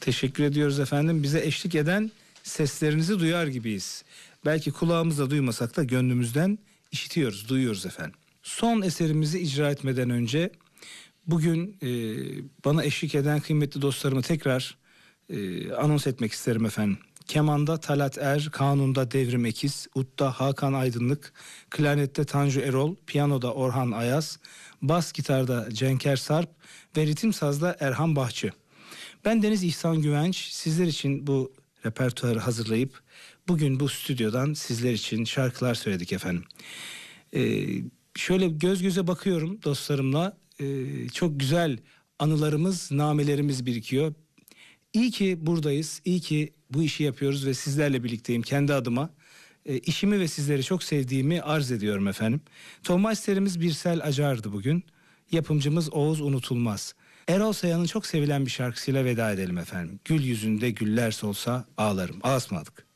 Teşekkür ediyoruz efendim. Bize eşlik eden seslerinizi duyar gibiyiz. Belki kulağımızla duymasak da gönlümüzden işitiyoruz, duyuyoruz efendim. Son eserimizi icra etmeden önce bugün bana eşlik eden kıymetli dostlarımı tekrar anons etmek isterim efendim. Kemanda Talat Er, kanunda Devrim Ekiz, udda Hakan Aydınlık, klarnette Tanju Erol, piyanoda Orhan Ayaz, bas gitarda Cenker Sarp ve ritim sazda Erhan Bahçı. Ben Deniz İhsan Güvenç, sizler için bu repertuarı hazırlayıp bugün bu stüdyodan sizler için şarkılar söyledik efendim. Şöyle göz göze bakıyorum dostlarımla, çok güzel anılarımız, namelerimiz birikiyor. İyi ki buradayız, iyi ki bu işi yapıyoruz ve sizlerle birlikteyim. Kendi adıma işimi ve sizleri çok sevdiğimi arz ediyorum efendim. Tohmasterimiz Birsel Acar'dı bugün. Yapımcımız Oğuz Unutulmaz. Erol Saya'nın çok sevilen bir şarkısıyla veda edelim efendim. Gül yüzünde güller solsa ağlarım. Ağasmadık.